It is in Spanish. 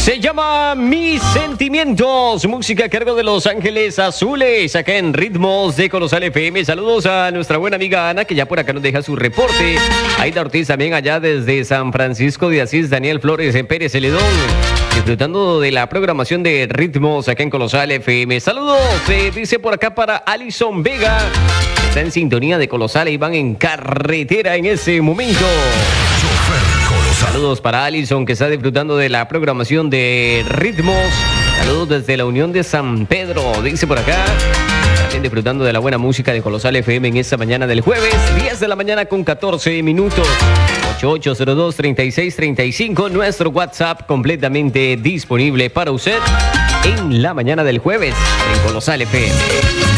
Se llama Mis Sentimientos, música a cargo de Los Ángeles Azules, acá en Ritmos de Colosal FM. Saludos a nuestra buena amiga Ana, que ya por acá nos deja su reporte. Aida Ortiz también allá desde San Francisco de Asís, Daniel Flores en Pérez Celedón, disfrutando de la programación de Ritmos acá en Colosal FM. Saludos, dice por acá para Alison Vega, está en sintonía de Colosal y van en carretera en ese momento. Saludos para Alison, que está disfrutando de la programación de Ritmos. Saludos desde la Unión de San Pedro, dice por acá. También disfrutando de la buena música de Colosal FM en esta mañana del jueves, 10 de la mañana con 14 minutos. 8802-3635, nuestro WhatsApp completamente disponible para usted en la mañana del jueves en Colosal FM.